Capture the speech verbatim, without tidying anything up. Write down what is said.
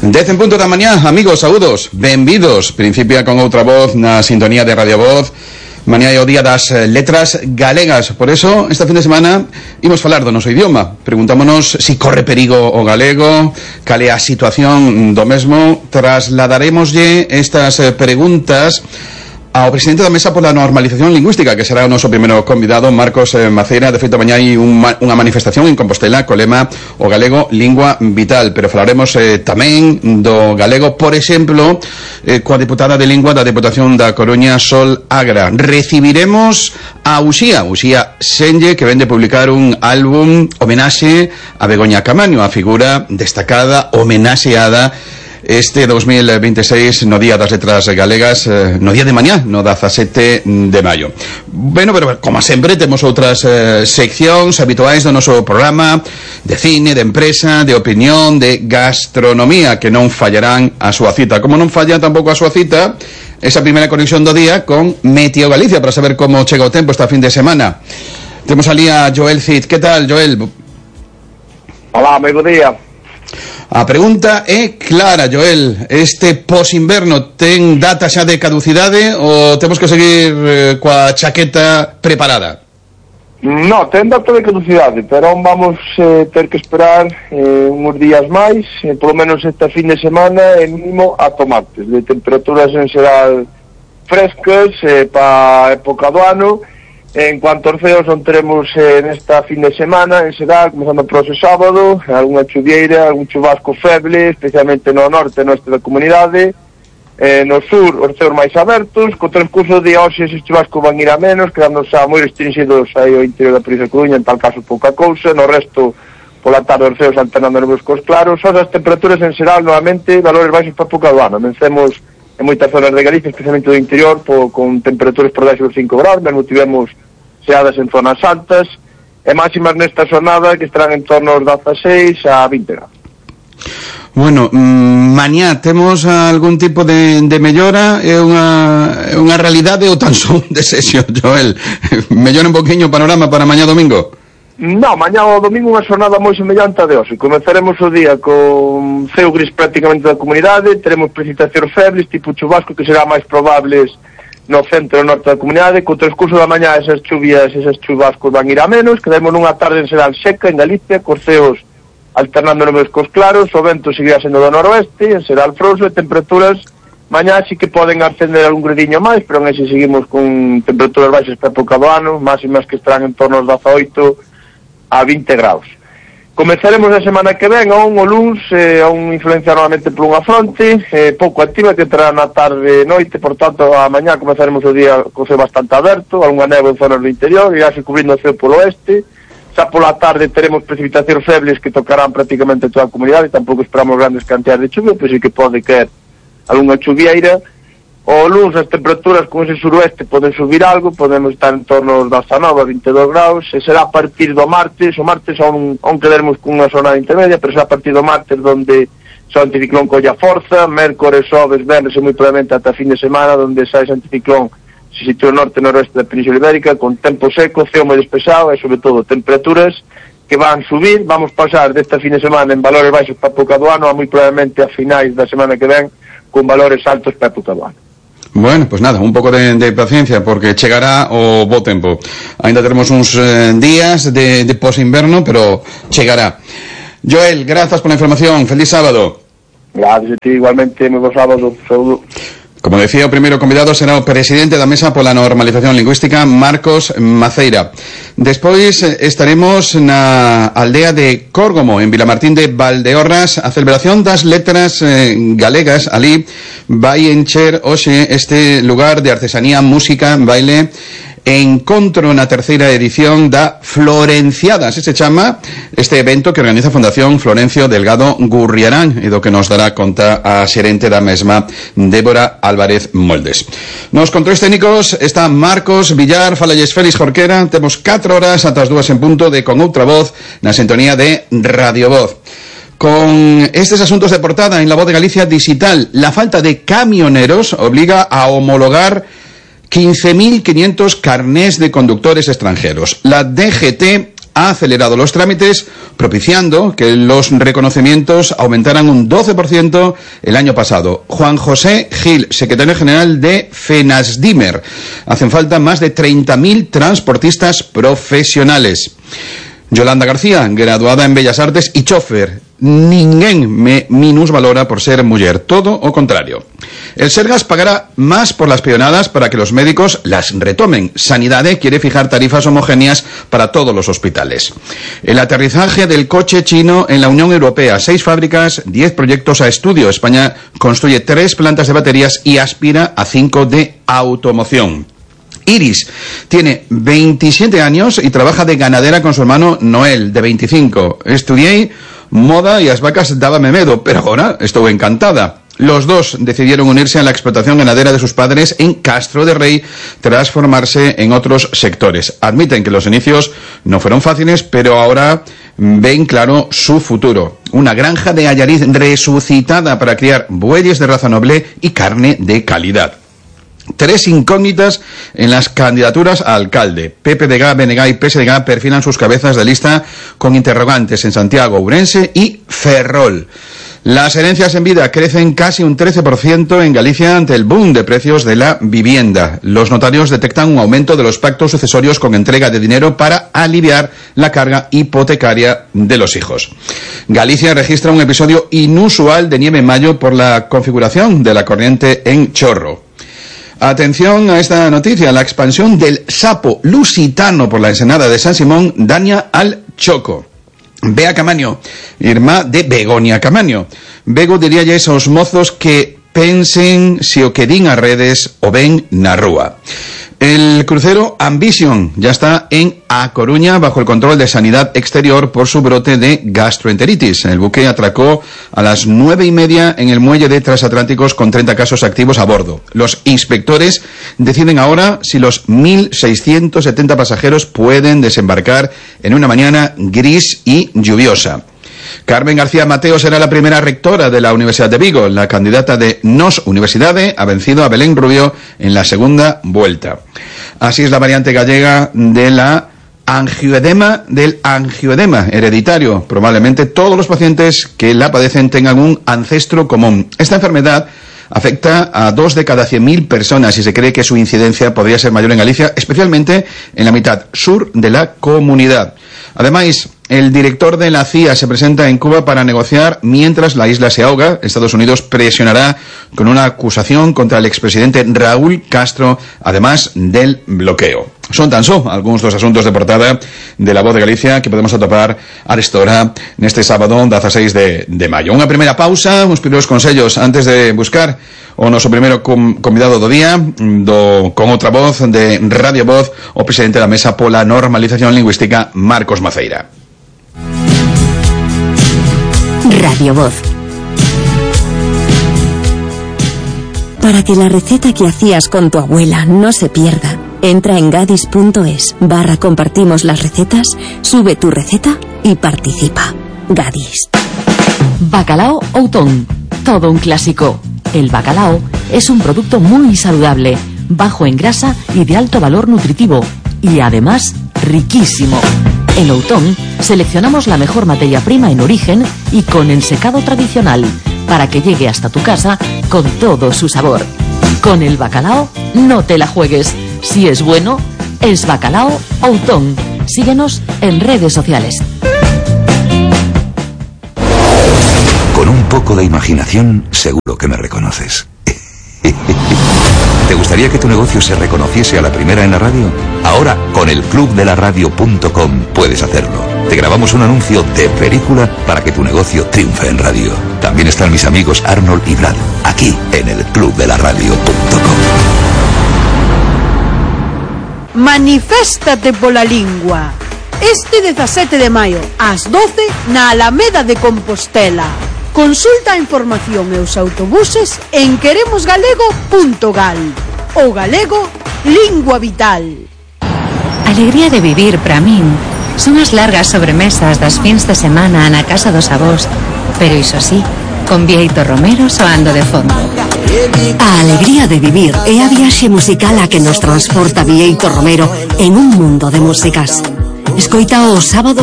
Dez en punto da mañá, amigos, saúdos, benvidos. Principia con outra voz na sintonía de Radio Voz. Mañá é o día das letras galegas. Por eso, esta fin de semana, imos falar do noso idioma. Preguntámonos si corre perigo o galego, cal é a situación do mesmo. Trasladaremoslle estas preguntas ao presidente da Mesa pola Normalización Lingüística, que será o noso primeiro convidado, Marcos eh, Maceira. De feito, mañá hai unha manifestación en Compostela co lema o galego lingua vital, pero falaremos eh, tamén do galego, por exemplo, eh, coa deputada de lingua da Deputación da Coruña, Sol Agra. Recibiremos a Uxía, Uxía Senlle, que vende publicar un álbum homenaxe a Begoña Camaño, a figura destacada, homenaxeada este dos mil veintiséis no Día das Letras Galegas, eh, no día de mañá, no dezasete de maio. Bueno, pero como sempre temos outras eh, seccións habituais do noso programa, de cine, de empresa, de opinión, de gastronomía, que non fallarán a súa cita. Como non falla tampouco a súa cita esa primeira conexión do día con Meteo Galicia, para saber como chega o tempo esta fin de semana. Temos ali a Joel Cid. Que tal, Joel? Hola, moi bo día. A pregunta é clara, Joel. Este posinverno ten data xa de caducidade ou temos que seguir eh, coa chaqueta preparada? No, ten data de caducidade, pero vamos eh, ter que esperar eh, uns días máis, eh, polo menos esta fin de semana, e mínimo a tomates, de temperaturas en xeral frescas eh, para a época do ano. En cuanto aos ceos, non teremos eh, nesta fin de semana, en xeral, comenzando por ese sábado, algunha chuvieira, algún chubasco feble, especialmente no norte noeste da comunidade. Eh, no sur, os ceos máis abertos, co transcurso de hoxe, eses chubascos van ir a menos, quedando xa moi restringidos aí ao interior da provincia de Coruña, en tal caso pouca cousa. No resto, pola tarde, os ceos alternando nubes cos claros. Só as temperaturas en xeral, novamente, valores baixos para pouca do ano. Vencemos en moitas zonas de Galicia, especialmente do interior, po, con temperaturas por debaixo dos cinco graus, mesmo tivemos xeadas en zonas altas, e máximas nesta xornada que estarán en torno aos dezaseis a vinte graus. Bueno, mmm, mañá temos algún tipo de, de mellora? É unha, é unha realidade ou tan só un desexo, Joel? Mellora un poquinho o panorama para mañá domingo? No, mañá o domingo unha xornada moi semellante a de hoxe. Comezaremos o día con ceo gris prácticamente da comunidade, teremos precipitacións febles, tipo chubasco, que será máis probables no centro e no norte da comunidade. Co transcurso da mañá esas chuvias, esas chubascos van ir a menos, quedamos nunha tarde en xeral seca en Galicia, cos ceos alternando nubes cos claros, o vento seguirá sendo do noroeste, en xeral frouxo, e temperaturas mañá sí que poden ascender algún gradiño máis, pero en ese seguimos con temperaturas baixas para época do ano, máximas que estarán en torno aos dezaoito a vinte graus. Comezaremos a semana que ven a un o luns, eh, a un influencia normalmente por unha fronte, eh, pouco activa, que entrará na tarde e noite, por tanto, a mañá comezaremos o día co ceo bastante aberto, algunha neve en zonas do interior, irá se cubrindo o ceo polo oeste. Xa pola tarde teremos precipitacións febles que tocarán prácticamente toda a comunidade, tampouco esperamos grandes cantidades de chuvia, pois sí que pode caer algunha chuvieira. O luns as temperaturas con ese suroeste poden subir algo, podemos estar en torno aos dezanove a vinte e dous graus, e será a partir do martes. O martes aún, aún quedaremos con unha zona intermedia, pero será a partir do martes donde o anticiclón colla forza, mércores, xoves, venres e moi probablemente ata fin de semana, donde xa ese anticiclón se sitúa no norte e noroeste da Península Ibérica, con tempo seco, ceo moi despexado e, sobre todo, temperaturas que van subir. Vamos pasar desta fin de semana en valores baixos para a época do ano a moi probablemente a finais da semana que ven con valores altos para a época do ano. Bueno, pues nada, un pouco de, de paciencia, porque chegará o bo tempo. Ainda teremos uns eh, días de, de posinverno, pero chegará. Joel, grazas pola información. Feliz sábado. Gracias a ti, igualmente, moi bo sábado. Saúdo. Como decía, o primeiro convidado será o presidente da Mesa pola Normalización Lingüística, Marcos Maceira. Despois estaremos na aldea de Córgomo, en Vilamartín de Valdeorras. A celebración das letras eh, galegas ali vai encher hoxe este lugar de artesanía, música, baile, encontro na terceira edición da Florenciada, así se chama este evento que organiza a Fundación Florencio Delgado Gurriarán, e do que nos dará conta a xerente da mesma, Débora Álvarez Moldes. Nos controles técnicos está Marcos Villar. Falalles Félix Jorquera. Temos catro horas ata as dúas en punto de Con Outra Voz na sintonía de Radio Voz. Con estes asuntos de portada en La Voz de Galicia Digital, la falta de camioneros obliga a homologar quince mil quinientos carnés de conductores extranjeros. La D G T ha acelerado los trámites, propiciando que los reconocimientos aumentaran un doce por ciento el año pasado. Juan José Gil, secretario general de FENASDIMER. Hacen falta más de treinta mil transportistas profesionales. Yolanda García, graduada en Bellas Artes y chofer. Ninguén me minusvalora por ser muller, todo o contrario. El Sergas pagará más por las peonadas para que los médicos las retomen. Sanidade quiere fijar tarifas homogéneas para todos los hospitales. El aterrizaje del coche chino en la Unión Europea. Seis fábricas, diez proyectos a estudio. España construye tres plantas de baterías y aspira a cinco de automoción. Iris tiene veintisiete años y trabaja de ganadera con su hermano Noel, de veinticinco. Estudié moda y as vacas dábame medo, pero ahora estoy encantada. Los dos decidieron unirse a la explotación ganadera de sus padres en Castro de Rey tras formarse en otros sectores. Admiten que los inicios no fueron fáciles, pero ahora ven claro su futuro. Una granja de Allariz resucitada para criar bueyes de raza noble y carne de calidad. Tres incógnitas en las candidaturas a alcalde. P P D G, B N G y P S D G perfilan sus cabezas de lista con interrogantes en Santiago, Ourense y Ferrol. Las herencias en vida crecen casi un trece por ciento en Galicia ante el boom de precios de la vivienda. Los notarios detectan un aumento de los pactos sucesorios con entrega de dinero para aliviar la carga hipotecaria de los hijos. Galicia registra un episodio inusual de nieve en mayo por la configuración de la corriente en chorro. Atención a esta noticia, la expansión del sapo lusitano por la ensenada de San Simón daña al Choco. Bea Camaño, irmá de Begoña Camaño. Bego diría ya esos mozos que pensen si o que din a redes o ven na rúa. El crucero Ambition ya está en A Coruña bajo el control de Sanidad Exterior por su brote de gastroenteritis. El buque atracó a las nueve y media en el muelle de Transatlánticos con treinta casos activos a bordo. Los inspectores deciden ahora si los mil seiscientos setenta pasajeros pueden desembarcar en una mañana gris y lluviosa. Carmen García Mateo será la primera rectora de la Universidad de Vigo. La candidata de Nos Universidade ha vencido a Belén Rubio en la segunda vuelta. Así es la variante gallega de la angioedema, del angioedema hereditario. Probablemente todos los pacientes que la padecen tengan un ancestro común. Esta enfermedad afecta a dos de cada cien mil personas y se cree que su incidencia podría ser mayor en Galicia, especialmente en la mitad sur de la comunidad. Además, el director de la C I A se presenta en Cuba para negociar mientras la isla se ahoga. Estados Unidos presionará con una acusación contra el expresidente Raúl Castro, además del bloqueo. Son tan só algunos dos asuntos de portada de La Voz de Galicia que podemos atopar a esta hora neste sábado dieciséis de, de mayo. Unha primeira pausa, uns primeiros consellos antes de buscar o noso primeiro com, convidado do día do, con outra voz de Radio Voz, o presidente da Mesa pola Normalización Lingüística, Marcos Maceira. Radio Voz. Para que la receta que hacías con tu abuela no se pierda, entra en gadis.es barra compartimos las recetas, sube tu receta y participa. Gadis. Bacalao Outón, todo un clásico. El bacalao es un producto muy saludable, bajo en grasa y de alto valor nutritivo, y además riquísimo. En Outón seleccionamos la mejor materia prima en origen y con ensecado tradicional, para que llegue hasta tu casa con todo su sabor. Con el bacalao no te la juegues. Si es bueno, es Bacalao Outón. Síguenos en redes sociales. Con un poco de imaginación, seguro que me reconoces. ¿Te gustaría que tu negocio se reconociese a la primera en la radio? Ahora, con el club de la radio punto com puedes hacerlo. Te grabamos un anuncio de película para que tu negocio triunfe en radio. También están mis amigos Arnold y Brad, aquí en el club de la radio punto com. Maniféstate pola lingua. Este dezasete de maio, ás doce, na Alameda de Compostela. Consulta a información e os autobuses en queremosgalego punto gal. O galego, lingua vital. Alegría de vivir para min son as largas sobremesas das fins de semana na casa dos avós, pero iso sí, con Bieito Romero soando de fondo. A alegría de vivir é a viaxe musical a que nos transporta Bieito Romero en un mundo de músicas. Escoita o sábado